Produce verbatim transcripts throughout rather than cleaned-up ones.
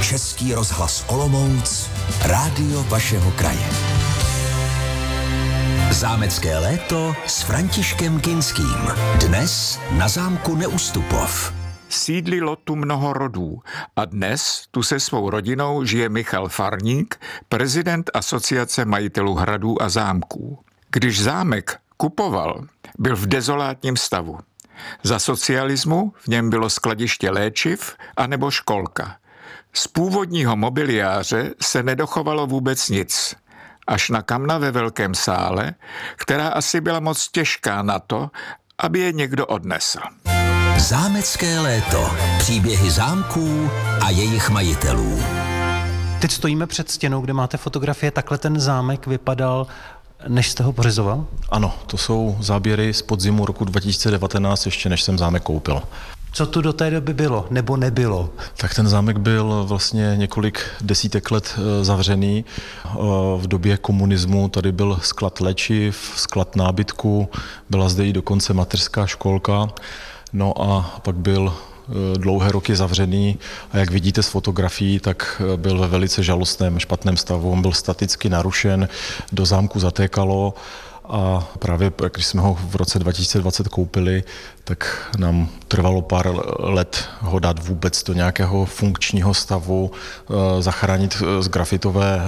Český rozhlas Olomouc, rádio vašeho kraje. Zámecké léto s Františkem Kinským. Dnes na zámku Neustupov. Sídlilo tu mnoho rodů a dnes tu se svou rodinou žije Michal Farník, prezident Asociace majitelů hradů a zámků. Když zámek kupoval, byl v dezolátním stavu. Za socialismu v něm bylo skladiště léčiv anebo školka. Z původního mobiliáře se nedochovalo vůbec nic. Až na kamna ve velkém sále, která asi byla moc těžká na to, aby je někdo odnesl. Zámecké léto. Příběhy zámků a jejich majitelů. Teď stojíme před stěnou, kde máte fotografie. Takhle ten zámek vypadal, než jste ho pořizoval? Ano, to jsou záběry z podzimu roku dva tisíce devatenáct, ještě než jsem zámek koupil. Co tu do té doby bylo, nebo nebylo? Tak ten zámek byl vlastně několik desítek let zavřený. V době komunismu tady byl sklad léčiv, sklad nábytku, byla zde i dokonce mateřská školka. No a pak byl dlouhé roky zavřený a jak vidíte z fotografií, tak byl ve velice žalostném, špatném stavu. On byl staticky narušen, do zámku zatékalo a právě když jsme ho v roce dva tisíce dvacet koupili, tak nám trvalo pár let ho dát vůbec do nějakého funkčního stavu, zachránit z grafitové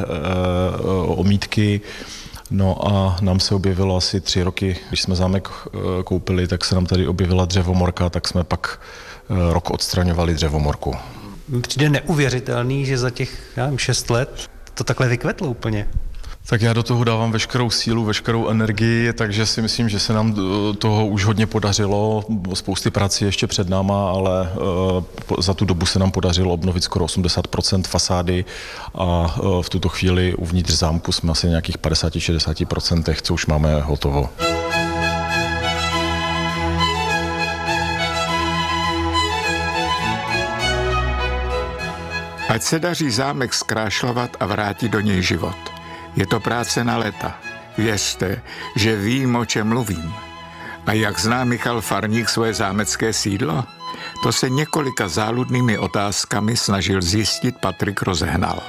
omítky. No a nám se objevilo asi tři roky, když jsme zámek koupili, tak se nám tady objevila dřevomorka, tak jsme pak rok odstraňovali dřevomorku. Přijde neuvěřitelný, že za těch, já nevím, šest let to takhle vykvetlo úplně. Tak já do toho dávám veškerou sílu, veškerou energii, takže si myslím, že se nám toho už hodně podařilo. Spousty práci ještě před náma, ale za tu dobu se nám podařilo obnovit skoro osmdesát procent fasády a v tuto chvíli uvnitř zámku jsme asi nějakých padesát až šedesát procent, co už máme hotovo. Ať se daří zámek zkrášlovat a vrátit do něj život. Je to práce na léta. Věřte, že vím, o čem mluvím. A jak zná Michal Farník svoje zámecké sídlo? To se několika záludnými otázkami snažil zjistit Patrik Rozehnal.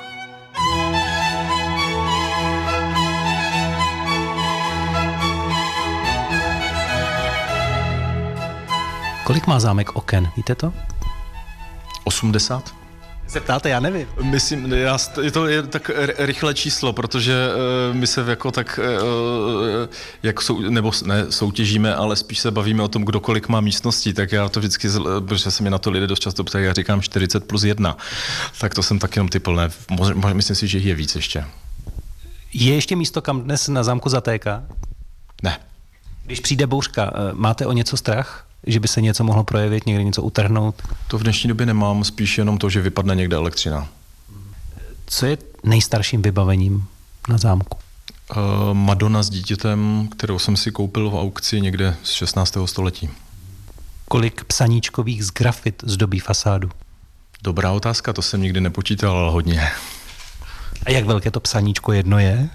Kolik má zámek oken, víte to? osmdesát? Zeptáte, já nevím. Myslím, já, je to je tak rychlé číslo, protože uh, my se jako tak, uh, jak sou, nebo ne soutěžíme, ale spíš se bavíme o tom, kdo kolik má místností, tak já to vždycky, protože se mi na to lidé dost často ptají, já říkám čtyřicet plus jedna. Tak to jsem tak jenom typl, ne, myslím si, že je víc ještě. Je ještě místo, kam dnes na zámku zatéká? Ne. Když přijde bouřka, máte o něco strach? Že by se něco mohlo projevit, někde něco utrhnout? To v dnešní době nemám, spíš jenom to, že vypadne někde elektřina. Co je nejstarším vybavením na zámku? Uh, Madonna s dítětem, kterou jsem si koupil v aukci někde z šestnáctého století. Kolik psaníčkových z grafit zdobí fasádu? Dobrá otázka, to jsem nikdy nepočítal, ale hodně. A jak velké to psaníčko jedno je?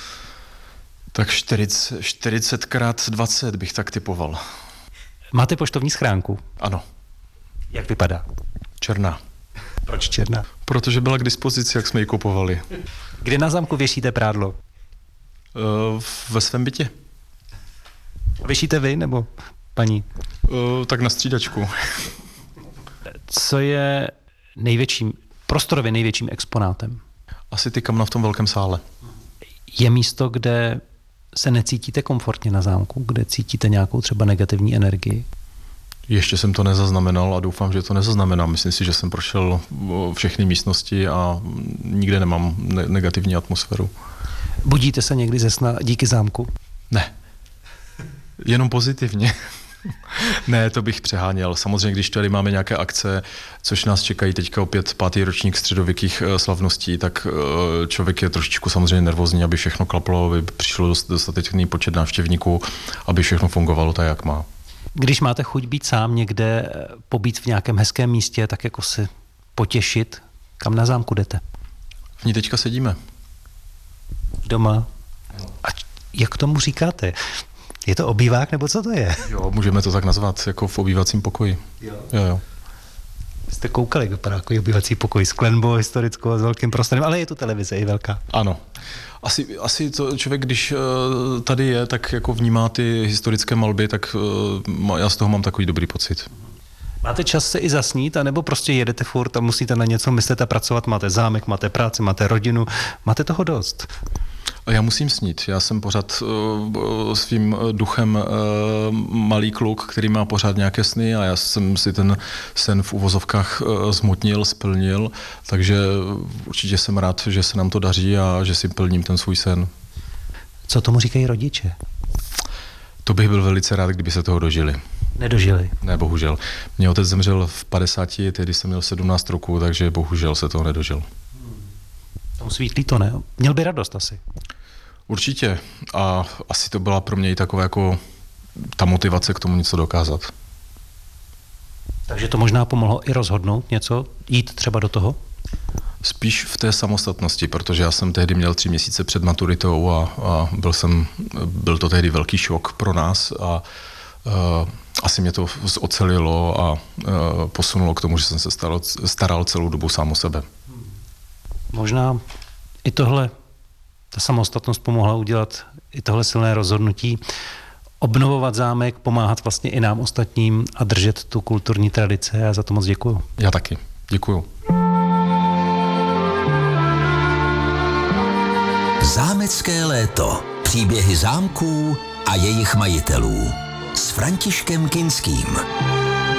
Tak čtyřicet krát dvacet bych tak typoval. Máte poštovní schránku? Ano. Jak vypadá? Černá. Proč černá? Protože byla k dispozici, jak jsme ji kupovali. Kde na zámku věšíte prádlo? Uh, ve svém bytě. Věšíte vy, nebo paní? Uh, tak na střídačku. Co je největším, prostorově největším exponátem? Asi ty kamna v tom velkém sále. Je místo, kde se necítíte komfortně na zámku, kde cítíte nějakou třeba negativní energii? Ještě jsem to nezaznamenal a doufám, že to nezaznamenám. Myslím si, že jsem prošel všechny místnosti a nikde nemám ne- negativní atmosféru. Budíte se někdy ze sna díky zámku? Ne. Jenom pozitivně. Ne, to bych přeháněl. Samozřejmě, když tady máme nějaké akce, což nás čekají teďka opět pátý ročník středověkých slavností, tak člověk je trošičku samozřejmě nervózní, aby všechno klaplo, aby přišlo dostatečný počet návštěvníků, aby všechno fungovalo tak, jak má. Když máte chuť být sám někde, pobít v nějakém hezkém místě, tak jako se potěšit, kam na zámku jdete? V ní teďka sedíme. Doma. A jak tomu říkáte? Je to obývák, nebo co to je? Jo, můžeme to tak nazvat, jako v obývacím pokoji. Jo. Jo, jo. Jste koukali, vypadá jako obyvací pokoj s klenbou historickou a s velkým prostorem, ale je tu televize i velká. Ano. Asi, asi to člověk, když tady je, tak jako vnímá ty historické malby, tak já z toho mám takový dobrý pocit. Máte čas se i zasnít, anebo prostě jedete furt a musíte na něco myslet a pracovat? Máte zámek, máte práci, máte rodinu, máte toho dost? Já musím snít. Já jsem pořád uh, svým duchem uh, malý kluk, který má pořád nějaké sny a já jsem si ten sen v uvozovkách uh, zmotnil, splnil, takže určitě jsem rád, že se nám to daří a že si plním ten svůj sen. Co tomu říkají rodiče? To bych byl velice rád, kdyby se toho dožili. Nedožili? Ne, bohužel. Mě otec zemřel v padesáti, tehdy jsem měl sedmnáct roků, takže bohužel se toho nedožil. To musí být líto, ne? Měl by radost asi. Určitě. A asi to byla pro mě i taková jako ta motivace k tomu něco dokázat. Takže to možná pomohlo i rozhodnout něco, jít třeba do toho? Spíš v té samostatnosti, protože já jsem tehdy měl tři měsíce před maturitou a, a byl, jsem, byl to tehdy velký šok pro nás a uh, asi mě to ocelilo a uh, posunulo k tomu, že jsem se staral, staral celou dobu sám o sebe. Možná i tohle, ta samostatnost pomohla udělat i tohle silné rozhodnutí, obnovovat zámek, pomáhat vlastně i nám ostatním a držet tu kulturní tradici. Já za to moc děkuju. Já taky. Děkuju. Zámecké léto. Příběhy zámků a jejich majitelů. S Františkem Kinským.